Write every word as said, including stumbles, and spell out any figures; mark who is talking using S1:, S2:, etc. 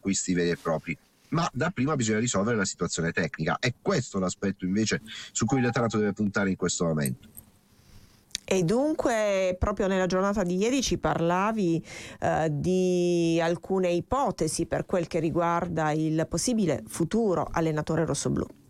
S1: acquisti veri e propri. Ma da prima bisogna risolvere la situazione tecnica. È questo l'aspetto invece su cui il letterato deve puntare in questo momento.
S2: E dunque proprio nella giornata di ieri ci parlavi eh, di alcune ipotesi per quel che riguarda il possibile futuro allenatore rossoblù.